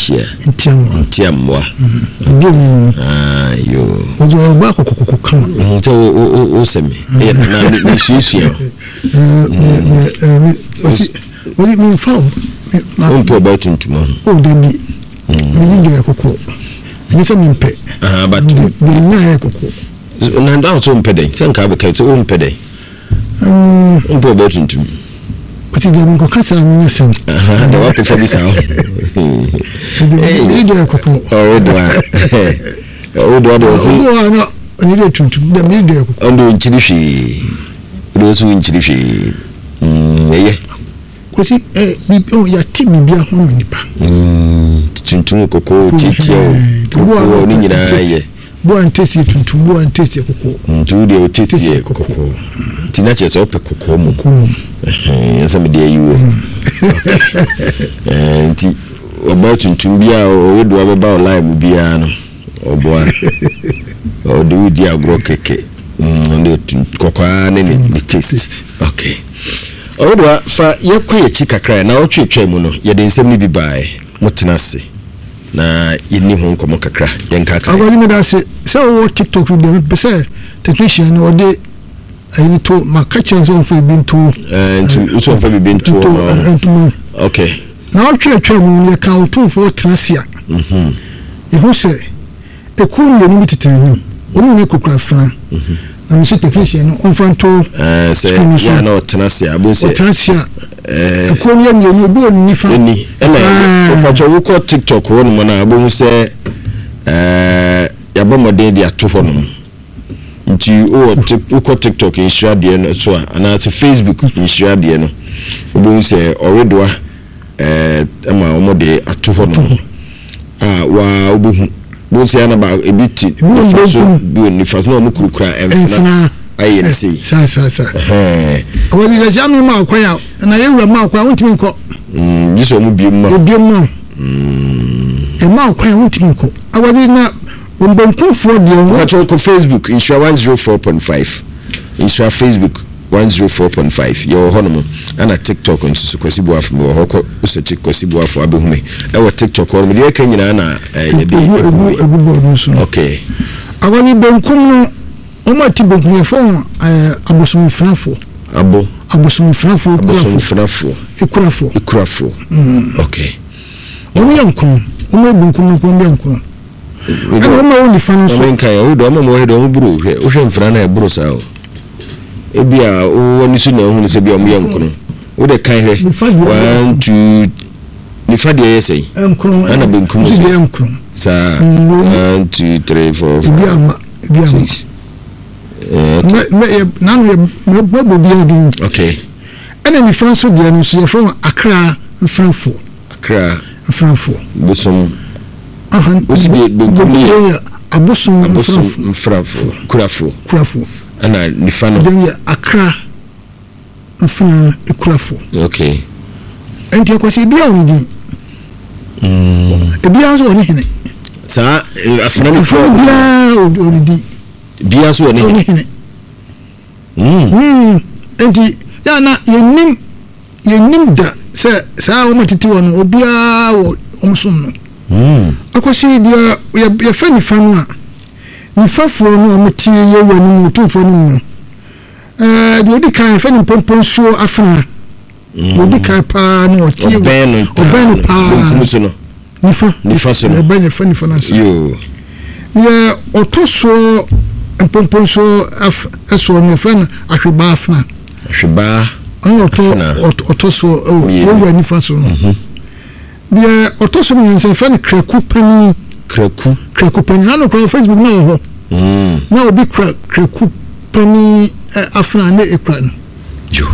Asia Ntiamwa yo ojo ba kokoko kama nti o semi e na ni susu What do you found? About Tuntuma. Oh, they be. Me do cocoa. You say me pay. But the na cocoa. Nanda also pede. Sanka be to pede. About Tuntum. But you dem go kasa me sen. The work for this how. You do cocoa. Oh, do no. Ni do Tuntum. Dem ni do cocoa. Ondo nchirishi. Those who nchirishi. Yeah. Kosi ya tibi bia ho nipa tuntum koko titio koko ni nyina ye bo antesi tuntum bo antesi koko ntu de otesi koko tina che so pe koko mu yesa me de ayu nti about tuntum bia o do abeba online mu bia no oboa o do di agro keke ndo koko ne ni taste okay Odwa fa yekoye chikakra na otwetwa mu no ye de nsem ni bi bae motenase na yeni ho nkomo kakra yenkaka agwali me da se wo TikTok video be se technician no de ayi to makachen zone for bintu ntu so for bintu okay na otwetwa mu ye ka otu for trasia e ho se ekun le ni bititini onu ne kokura fana I'm a technician on front to say yeah no tenasia abunse tenasia konya ni bi oni fa ni ela o ko TikTok won mo na abun se ya bomode dia to ho no nti o ko TikTok insure de no so ana se Facebook insure de no obun se oredoa ama omode ato ho no wa obu Bonse ana ba ebiti so bi ni fa no mukukura emfina ayensi sa awali ya jamu ma kwaya na yewura ma kwaya untimi nko yiso mu bi ma e ma kwaya untimi nko awali na ombonfo de wo ko Facebook insure 104.5 insure Facebook 104.5 yo hono ana TikTok nso kwasibu afu me ho ko usechi kwasibu afu abehume e wo TikTok ho me de kanyina na okay awani benkum no o ma ti benkum fo abosum frafo abosum frafo ikurafo okay onu yankun o ma benkum no ko yankun ana ma woni fa no so menka ya o do ma mo he do mo buru o hwe mfra na e buru sa o ebia o woni su na hu se bia o yankun o de kan he 1 2 ni fa de yesei ana benkum de yankun sa 1 2 3 4 5 me bobo bia du okay ana ni franso bia no so ye from Accra Mfranfo busum osi de benkum abosom Mfranfo kurafo ana ni fa no de Accra Mfran ekurafo okay enti akwasi bia oni di bia so oni hene sa afuna ni fo bia oni di bia so oni hene enti ya na yenim da sa o matiti wono obia wo omsum no akwasi bia ya fa ni fa no a ni fa fo no omti ye wani mutufo no de odi kan fa ni pompon so afana odi kan pa no tie obenu pa muso no nifa so no obenu fa ni fa na yo ye otoso pompon so aso no fa na ahweba afana ahweba otoso ye wani fa so no de otoso ni se fa ni kraku pani na no ko Facebook na ho na obi kraku pani afna na ekra no jo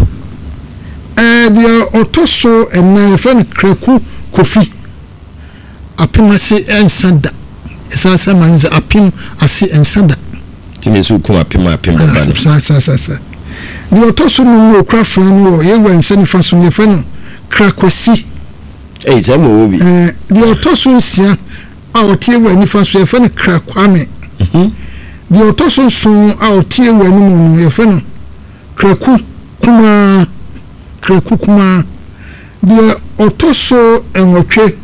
de otoso en fa ni kraku kofi apimase ensada esasa manze apim ase ensada timesu kuma apim baba no sa de otoso no okra fra no ye wanse ni fa so ye fa no krakosi zamo obi de otoso sia a otie wani fa so ye fa no krakwame de otoso so a otie wani no ye fa no kraku kuma de otoso enwotwe